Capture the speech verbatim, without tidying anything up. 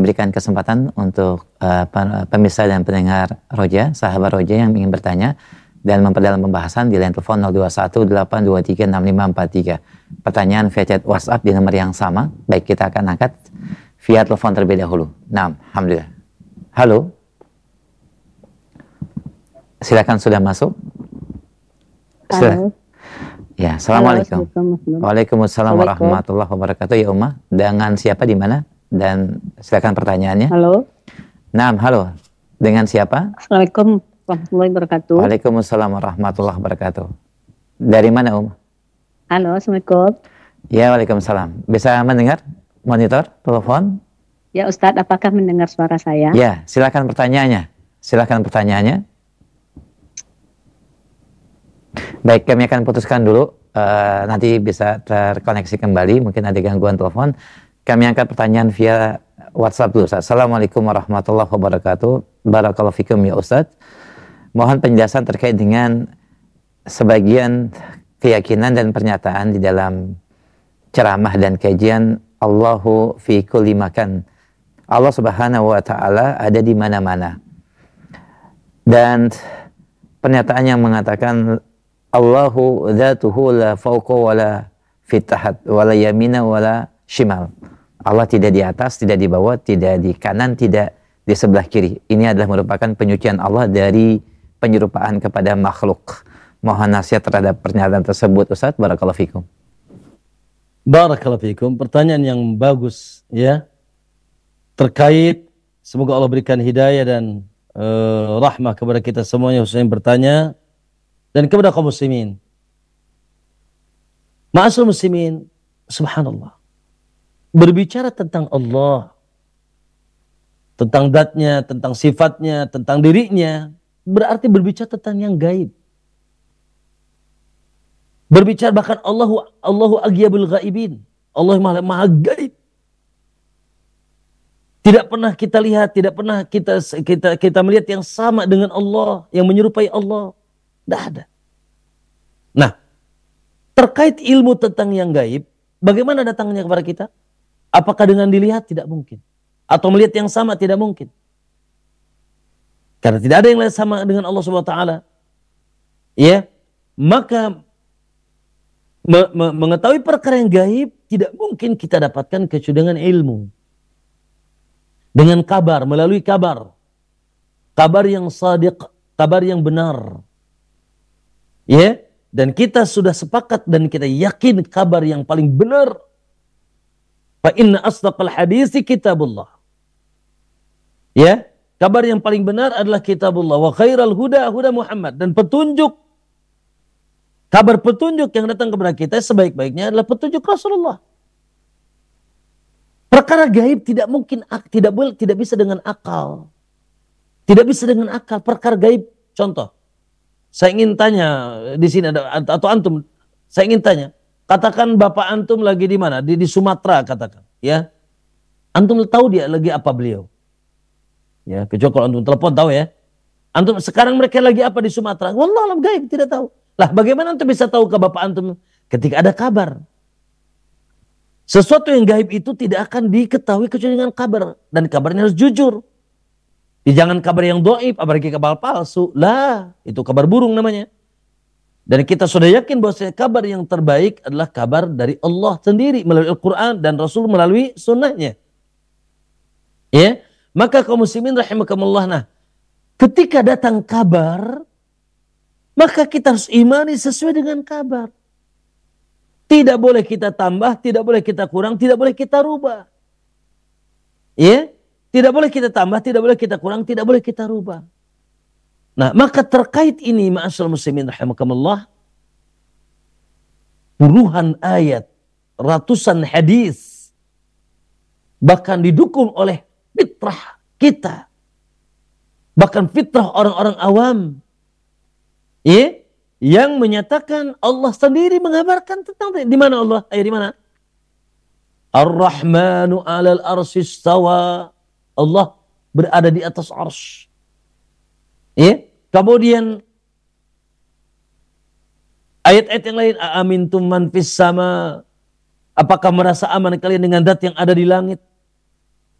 berikan kesempatan untuk uh, pemirsa dan pendengar Roja, sahabat Roja yang ingin bertanya dan memperdalam pembahasan di line telepon nol dua satu delapan dua tiga enam lima empat tiga. Pertanyaan via chat WhatsApp di nomor yang sama. Baik, kita akan angkat via telepon terlebih dahulu. Nah, alhamdulillah. Halo. Silakan, sudah masuk. Halo. Ya, assalamualaikum. Halo, Waalaikumsalam warahmatullahi wabarakatuh. Ya Umma, dengan siapa di mana? Dan silakan pertanyaannya. Halo. Nah, halo. Dengan siapa? Assalamualaikum warahmatullahi wabarakatuh. Waalaikumsalam warahmatullahi wabarakatuh. Dari mana, Um? Halo, assalamualaikum. Ya, waalaikumsalam. Bisa mendengar monitor telepon? Ya Ustadz, apakah mendengar suara saya? Ya, silakan pertanyaannya. Silakan pertanyaannya. Baik, kami akan putuskan dulu. Uh, nanti bisa terkoneksi kembali. Mungkin ada gangguan telepon. Kami angkat pertanyaan via WhatsApp dulu. Assalamualaikum warahmatullahi wabarakatuh. Barakallahu fikum ya Ustadz. Mohon penjelasan terkait dengan sebagian keyakinan dan pernyataan di dalam ceramah dan kajian Allahu fi kulli makan. Allah Subhanahu wa taala ada di mana-mana. Dan pernyataan yang mengatakan Allahu dzatuhu la fawqa wala fitahat wala yamina wala shimal. Allah tidak di atas, tidak di bawah, tidak di kanan, tidak di sebelah kiri. Ini adalah merupakan penyucian Allah dari penyerupaan kepada makhluk. Mohon nasihat terhadap pernyataan tersebut, Ustaz. Barakallahu fikum. Barakallahu fikum. Pertanyaan yang bagus, ya. Terkait, semoga Allah berikan hidayah dan uh, rahmah kepada kita semuanya khususnya yang bertanya dan kepada kaum muslimin. Ma'asyiral muslimin, subhanallah. Berbicara tentang Allah, tentang zatnya, tentang sifatnya, tentang dirinya, berarti berbicara tentang yang gaib. Berbicara bahkan Allahu Allahu agyabul ghaibin. Allah maha, maha gaib. Tidak pernah kita lihat, tidak pernah kita kita kita melihat yang sama dengan Allah, yang menyerupai Allah. Tidak ada. Nah, terkait ilmu tentang yang gaib, bagaimana datangnya kepada kita? Apakah dengan dilihat? Tidak mungkin. Atau melihat yang sama? Tidak mungkin. Karena tidak ada yang lain sama dengan Allah subhanahu wa taala. Ya, maka me me mengetahui perkara yang gaib tidak mungkin kita dapatkan kecuali dengan ilmu. Dengan kabar, melalui kabar. Kabar yang sadiq, kabar yang benar. Ya, dan kita sudah sepakat dan kita yakin kabar yang paling benar. Fa inna asdaqal hadisi kitabullah. Ya, kabar yang paling benar adalah kitabullah. Wa khairal huda huda Muhammad. Dan petunjuk, kabar petunjuk yang datang kepada kita sebaik-baiknya adalah petunjuk Rasulullah. Perkara gaib tidak mungkin, tidak boleh, tidak bisa dengan akal. Tidak bisa dengan akal. Perkara gaib, contoh. Saya ingin tanya di sini ada atau antum, saya ingin tanya, katakan bapak antum lagi di mana? Di, di Sumatera katakan, ya. Antum tahu dia lagi apa beliau? Ya, kecuali kalau antum telepon tahu ya. Antum sekarang mereka lagi apa di Sumatera? Wallah alam gaib, tidak tahu. Lah bagaimana antum bisa tahu ke bapak antum ketika ada kabar? Sesuatu yang gaib itu tidak akan diketahui kecuali dengan kabar, dan kabarnya harus jujur. Jangan kabar yang dhaif, apalagi kabar palsu. Lah, itu kabar burung namanya. Dan kita sudah yakin bahwa kabar yang terbaik adalah kabar dari Allah sendiri melalui Al-Quran dan Rasul melalui sunnahnya. Ya, maka kaum muslimin rahimakumullah, nah, ketika datang kabar, maka kita harus imani sesuai dengan kabar. Tidak boleh kita tambah, tidak boleh kita kurang, tidak boleh kita rubah. Ya, tidak boleh kita tambah, tidak boleh kita kurang, tidak boleh kita rubah. Nah, maka terkait ini, ma'asyiral muslimin rahimakumullah, puluhan ayat, ratusan hadis, bahkan didukung oleh fitrah kita, bahkan fitrah orang-orang awam, ya, yang menyatakan Allah sendiri mengabarkan tentang di mana Allah, ayat di mana? Ar-Rahmanu 'alal arsy istawa. Allah berada di atas arsy. Ya, kemudian ayat-ayat yang lain, amintum man fis sama, apakah merasa aman kalian dengan zat yang ada di langit?